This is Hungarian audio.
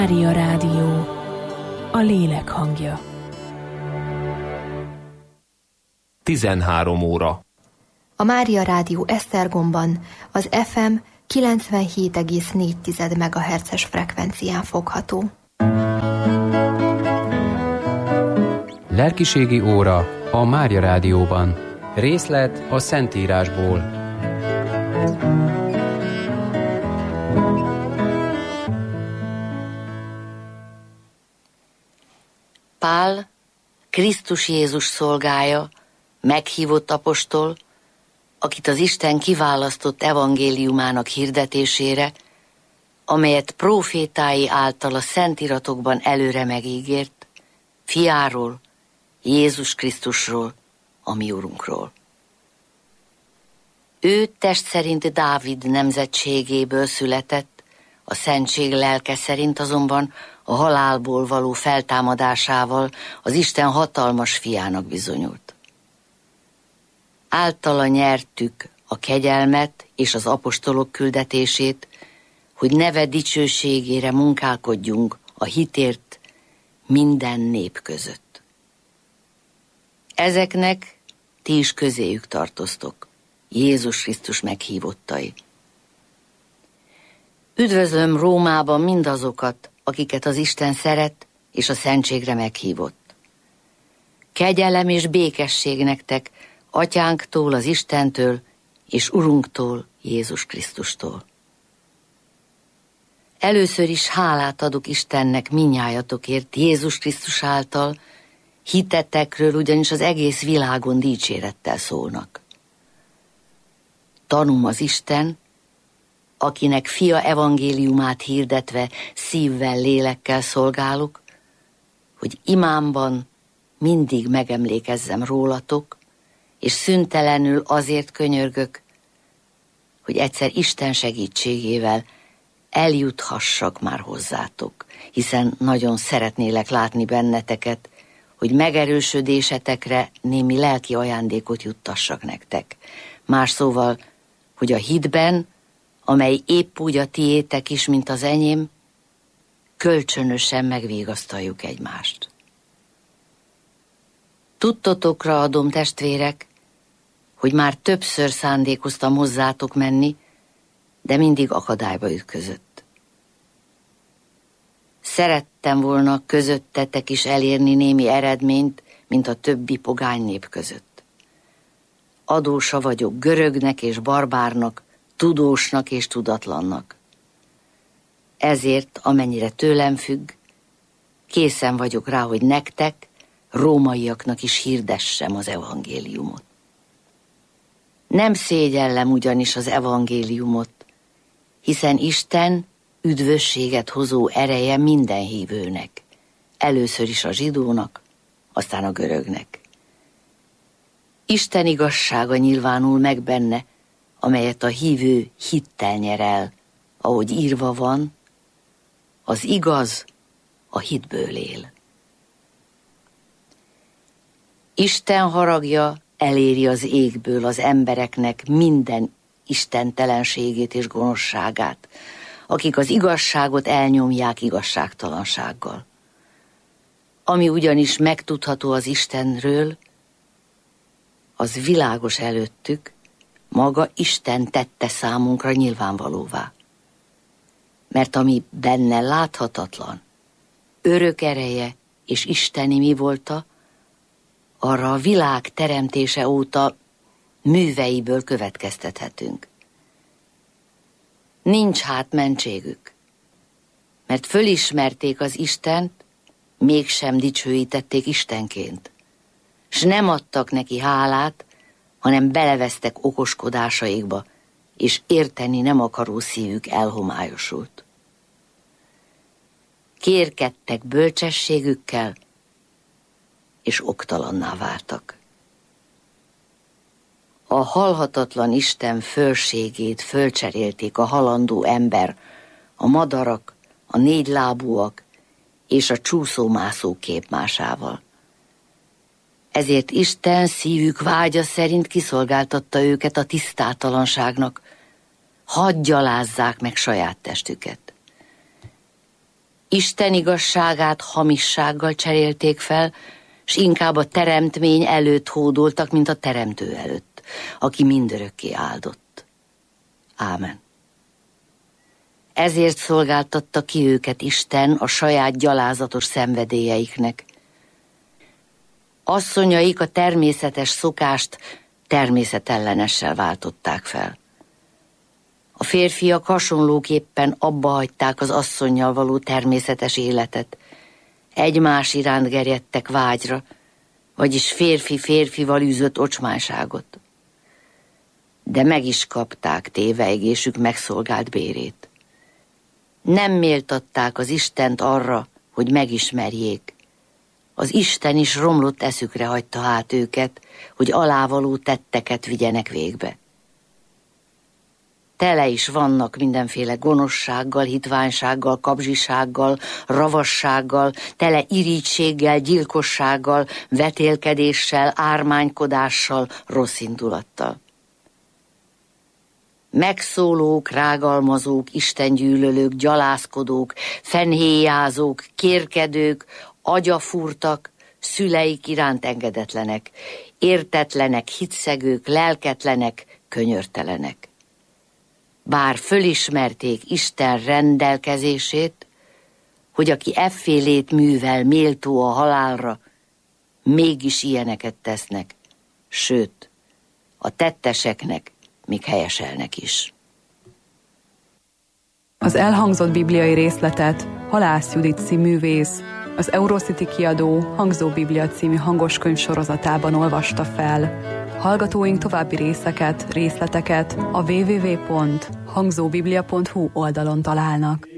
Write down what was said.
Mária Rádió, a lélek hangja. 13 óra. A Mária Rádió Esztergomban az FM 97,4 MHz-es frekvencián fogható. Lelkiségi óra a Mária Rádióban. Részlet a Szentírásból. Pál, Krisztus Jézus szolgája, meghívott apostol, akit az Isten kiválasztott evangéliumának hirdetésére, amelyet prófétái által a Szentíratokban előre megígért, fiáról, Jézus Krisztusról, a mi Urunkról. Ő test szerint Dávid nemzetségéből született, a szentség lelke szerint azonban a halálból való feltámadásával az Isten hatalmas fiának bizonyult. Általa nyertük a kegyelmet és az apostolok küldetését, hogy neve dicsőségére munkálkodjunk a hitért minden nép között. Ezeknek ti is közéjük tartoztok, Jézus Krisztus meghívottai. Üdvözlöm Rómában mindazokat, akiket az Isten szeret és a szentségre meghívott. Kegyelem és békesség nektek Atyánktól, az Istentől és Urunktól, Jézus Krisztustól. Először is hálát adok Istennek mindnyájatokért Jézus Krisztus által, hitetekről ugyanis az egész világon dicsérettel szólnak. Tanúm az Isten, akinek fia evangéliumát hirdetve szívvel, lélekkel szolgálok, hogy imámban mindig megemlékezzem rólatok, és szüntelenül azért könyörgök, hogy egyszer Isten segítségével eljuthassak már hozzátok, hiszen nagyon szeretnélek látni benneteket, hogy megerősödésetekre némi lelki ajándékot juttassak nektek. Más szóval, hogy a hitben, amely épp úgy a tiétek is, mint az enyém, kölcsönösen megvigasztaljuk egymást. Tudtotokra adom, testvérek, hogy már többször szándékoztam hozzátok menni, de mindig akadályba ütközött. Szerettem volna közöttetek is elérni némi eredményt, mint a többi pogány nép között. Adósa vagyok görögnek és barbárnak, tudósnak és tudatlannak. Ezért, amennyire tőlem függ, készen vagyok rá, hogy nektek, rómaiaknak is hirdessem az evangéliumot. Nem szégyellem ugyanis az evangéliumot, hiszen Isten üdvösséget hozó ereje minden hívőnek, először is a zsidónak, aztán a görögnek. Isten igazsága nyilvánul meg benne, amelyet a hívő hittel nyer el, ahogy írva van, az igaz a hitből él. Isten haragja eléri az égből az embereknek minden istentelenségét és gonoszságát, akik az igazságot elnyomják igazságtalansággal. Ami ugyanis megtudható az Istenről, az világos előttük, maga Isten tette számunkra nyilvánvalóvá. Mert ami benne láthatatlan, örök ereje és isteni mi volta, arra a világ teremtése óta műveiből következtethetünk. Nincs hát mentségük, mert fölismerték az Istent, mégsem dicsőítették Istenként, s nem adtak neki hálát, hanem belevesztek okoskodásaikba, és érteni nem akaró szívük elhomályosult. Kérkedtek bölcsességükkel, és oktalanná váltak. A halhatatlan Isten fölségét fölcserélték a halandó ember, a madarak, a négylábúak és a csúszómászó képmásával. Ezért Isten szívük vágya szerint kiszolgáltatta őket a tisztátalanságnak, hadd gyalázzák meg saját testüket. Isten igazságát hamissággal cserélték fel, s inkább a teremtmény előtt hódoltak, mint a teremtő előtt, aki mindörökké áldott. Ámen. Ezért szolgáltatta ki őket Isten a saját gyalázatos szenvedélyeiknek. Asszonyaik a természetes szokást természetellenessel váltották fel. A férfiak hasonlóképpen abbahagyták az asszonnyal való természetes életet, egymás iránt gerjedtek vágyra, vagyis férfi-férfival űzött ocsmányságot. De meg is kapták téveegésük megszolgált bérét. Nem méltatták az Istent arra, hogy megismerjék. Az Isten is romlott eszükre hagyta hát őket, hogy alávaló tetteket vigyenek végbe. Tele is vannak mindenféle gonoszsággal, hitványsággal, kapzsisággal, ravassággal, tele irítséggel, gyilkossággal, vetélkedéssel, ármánykodással, rosszindulattal. Megszólók, rágalmazók, istengyűlölők, gyalászkodók, fenhéjázók, kérkedők, agyafúrtak, szüleik iránt engedetlenek, értetlenek, hitszegők, lelketlenek, könyörtelenek. Bár fölismerték Isten rendelkezését, hogy aki effélét művel méltó a halálra, mégis ilyeneket tesznek, sőt, a tetteseknek még helyeselnek is. Az elhangzott bibliai részletet Halász Judit színművész az Eurocity kiadó Hangzó Biblia című hangoskönyv sorozatában olvasta fel. Hallgatóink további részleteket a www.hangzóbiblia.hu oldalon találnak.